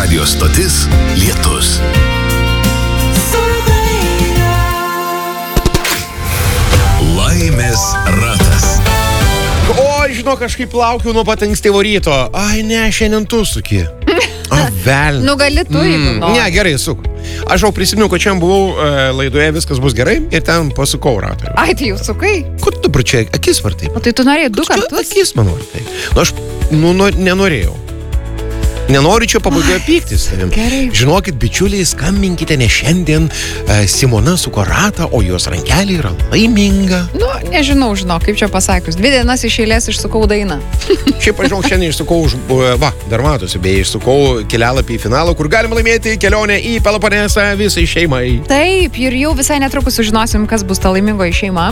Radio stotis Lietus. Laimės ratas. O, žinau, kažkaip laukiu nuo pat ankstyvo ryto. Ai, ne, šiandien tu suki. O, veln. Nu, gali tu, jeigu nori. Ne, gerai, suk. Aš jau prisimenu, kad šiandien buvau laidoje Viskas bus gerai ir ten pasukau ratą. Ai, tai jau sukai. Kur tu pračiai, akis vartai? O tai tu norėjai du kartus? Akis man vartai. Nu, aš nenorėjau. Nenoriu čia pabaigoje pyktis. Gerai. Žinokit, bičiuliai, skambinkite, ne šiandien Simona suko ratą, o jos rankelė yra laiminga. Nu, nežinau, kaip čia pasakius. 2 dienas iš eilės išsukau dainą. Šiaip, aš šiandien išsukau, dar matosi, beje, išsukau kelialapį į finalą, kur galima laimėti kelionę į Peloponesą visai šeimai. Taip, ir jau visai netrukus sužinosim, kas bus ta laimingoji šeima.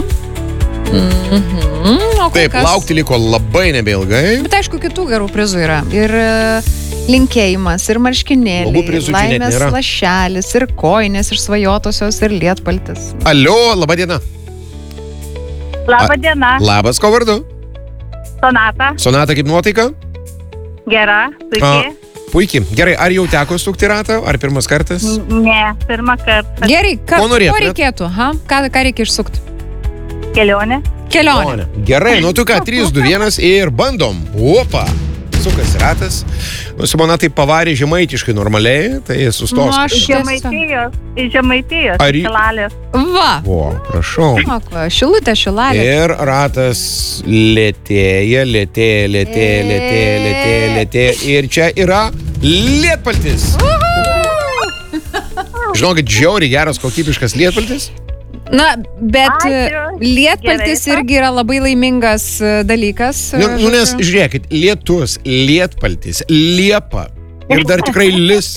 Taip, laukti liko labai nebeilgai. Bet aišku, kitų gerų prizų yra. Ir linkėjimas, ir marškinėliai, laimės lašelis, ir koinės, ir svajotosios, ir lietpaltis. Alio, laba diena. Labą dieną. Labas, ko vardu? Sonata. Sonata, kaip nuotaika? Gera, puikiai. Puikiai. Gerai, ar jau teko sukti ratą, ar pirmas kartas? Ne, pirmą kartą. Gerai, ko norėtumėt? reikėtų? Ką reikia išsukti? Kelionė. Kelionė. Gerai, nu tu ką, 3, 2, 1 ir bandom. Opa. Sukas ratas. Nu, Simona taip pavarė žemaitiškai normaliai, tai sustos. Nu, aš Iš Žemaitijos. Ar į- Šilalės. Va. O, prašau. Šilutė, šilalė. Ir ratas lėtėja. Ir čia yra lietpaltis. Žinokit, žiauriai geras, kokybiškas lietpaltis. Na, bet Ačiū. lietpaltis Gerai. irgi yra labai laimingas dalykas. Nu, nes, žiūrėkit, lietus, lietpaltis, liepa. Ir dar tikrai lis.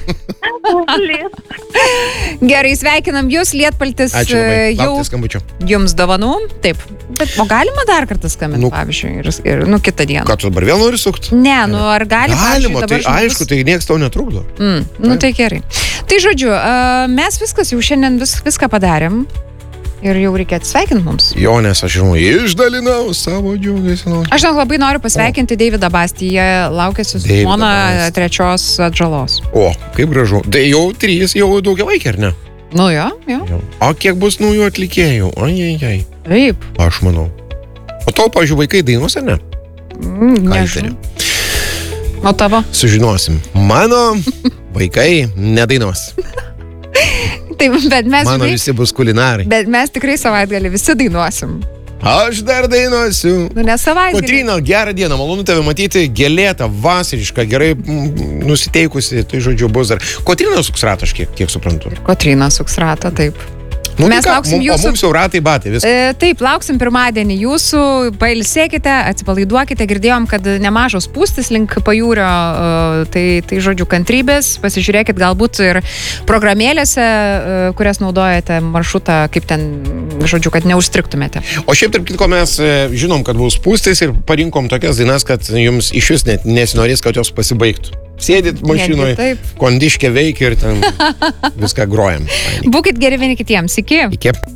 Gerai, sveikinam jūs, lietpaltis. Ačiū labai. Jau Laukti skambučio. jums dovanų. Taip. Bet, o galima dar kartą skambinti, pavyzdžiui, ir kitą dieną? Ką tu dabar vėl nori sukti? Ne, nu ar gali, Galima, pavyzdžiui, tai dabar aišku, tai nieks tau netrukdo. Nu tai gerai. Tai žodžiu, mes viskas jau šiandien viską padarėm. Ir jau reikia atsveikinti mums. Jo, nes aš žinau, išdalinau savo džiaugesį. Aš labai noriu pasveikinti Davidą Bastį. Jie laukėsi su Davidą žmona Bastį. 3 atžalos. O, kaip gražu. Tai jau 3, jau daugiavaikė, ar ne? Nu jo. O kiek bus naujų atlikėjų? Ai. Taip. Aš manau. O tau, pavyzdžiui, vaikai dainuos, ar ne? Nežinau. O tavo? Sužinosim. Mano vaikai nedainuos. Taip, bet mes, Mano visi bus kulinarai. bet mes tikrai savaitgalį visi dainuosim. Aš dar dainuosiu. Nu, ne savaitgalį. Kotryna, gerą dieną, malonu tave matyti, gėlėta, vasariška, gerai nusiteikusi, tai žodžiu bus dar. Kotryna suks ratą, aš kiek suprantu. Kotryna suks ratą, taip. Nu, Mes tai ką, lauksim O jūsų- mums jau ratai batai, viskas. Taip, lauksim pirmadienį jūsų, pailsėkite, atsipalaiduokite, girdėjom, kad nemažos spūstis link pajūrio, tai žodžiu kantrybės, pasižiūrėkit galbūt ir programėlėse, kurias naudojate maršrutą, kaip ten, žodžiu, kad neužstriktumėte. O šiaip, tarp kitko, mes žinom, kad bus spūstis ir parinkom tokias dainas, kad jums iš vis net nesinorės, kad jos pasibaigtų. Sėdit mašinoje, taip. kondiškė veikia ir ten viską grojam. Būkit geri vieni kitiems, iki. Iki.